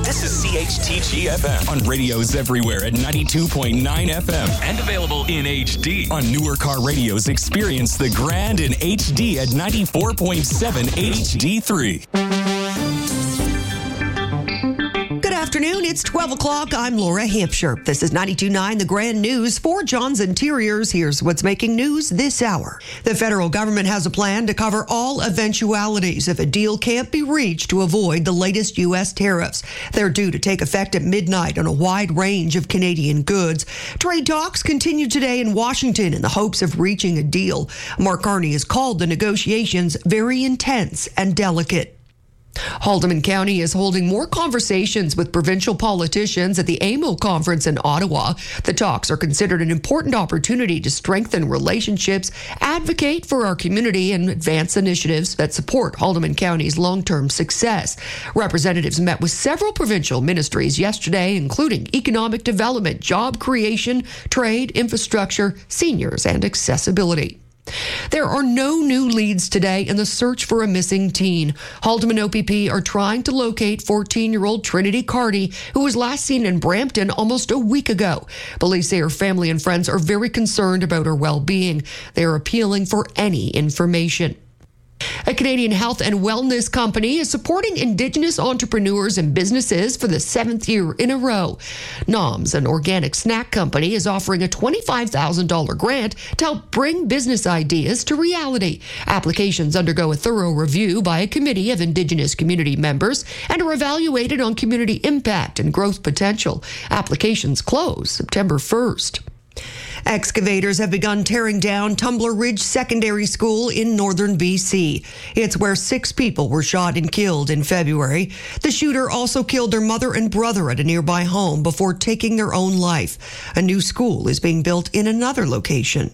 This is CHTG FM on radios everywhere at 92.9 FM and available in HD. On newer car radios, experience the grand in HD at 94.7 HD3. Good afternoon. It's 12 o'clock. I'm Laura Hampshire. This is 92.9 The Grand News for John's Interiors. Here's what's making news this hour. The federal government has a plan to cover all eventualities if a deal can't be reached to avoid the latest U.S. tariffs. They're due to take effect at midnight on a wide range of Canadian goods. Trade talks continue today in Washington in the hopes of reaching a deal. Mark Carney has called the negotiations very intense and delicate. Haldimand County is holding more conversations with provincial politicians at the AMO conference in Ottawa. The talks are considered an important opportunity to strengthen relationships, advocate for our community, and advance initiatives that support Haldimand County's long-term success. Representatives met with several provincial ministries yesterday, including economic development, job creation, trade, infrastructure, seniors, and accessibility. There are no new leads today in the search for a missing teen. Haldimand OPP are trying to locate 14-year-old Trinity Carty, who was last seen in Brampton almost a week ago. Police say her family and friends are very concerned about her well-being. They are appealing for any information. A Canadian health and wellness company is supporting Indigenous entrepreneurs and businesses for the 7th year in a row. Noms, an organic snack company, is offering a $25,000 grant to help bring business ideas to reality. Applications undergo a thorough review by a committee of Indigenous community members and are evaluated on community impact and growth potential. Applications close September 1st. Excavators have begun tearing down Tumbler Ridge Secondary School in northern BC. It's where 6 people were shot and killed in February. The shooter also killed their mother and brother at a nearby home before taking their own life. A new school is being built in another location.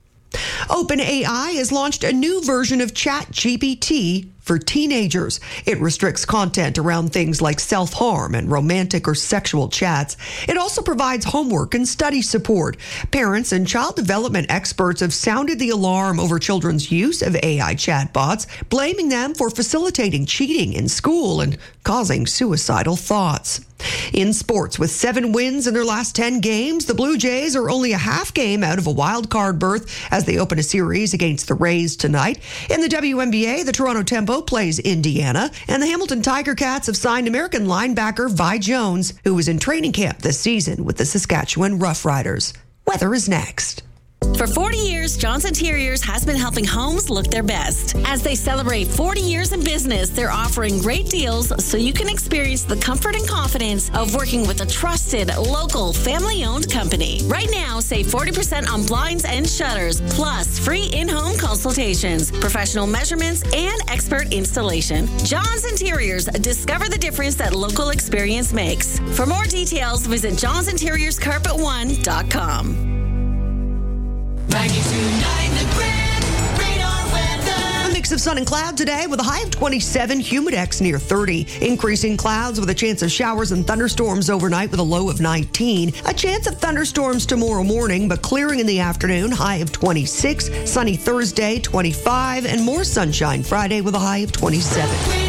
OpenAI has launched a new version of ChatGPT for teenagers. It restricts content around things like self-harm and romantic or sexual chats. It also provides homework and study support. Parents and child development experts have sounded the alarm over children's use of AI chatbots, blaming them for facilitating cheating in school and causing suicidal thoughts. In sports, with 7 wins in their last 10 games, the Blue Jays are only a half game out of a wild card berth as they open a series against the Rays tonight. In the WNBA, the Toronto Tempo plays Indiana, and the Hamilton Tiger Cats have signed American linebacker Vi Jones, who was in training camp this season with the Saskatchewan Roughriders. Weather is next. For 40 years, John's Interiors has been helping homes look their best. As they celebrate 40 years in business, they're offering great deals so you can experience the comfort and confidence of working with a trusted, local, family-owned company. Right now, save 40% on blinds and shutters, plus free in-home consultations, professional measurements, and expert installation. John's Interiors. Discover the difference that local experience makes. For more details, visit johnsinteriorscarpet1.com. 92.9 The Grand Radar Weather. A mix of sun and cloud today with a high of 27, humidex near 30. Increasing clouds with a chance of showers and thunderstorms overnight with a low of 19. A chance of thunderstorms tomorrow morning, but clearing in the afternoon, high of 26. Sunny Thursday, 25, and more sunshine Friday with a high of 27.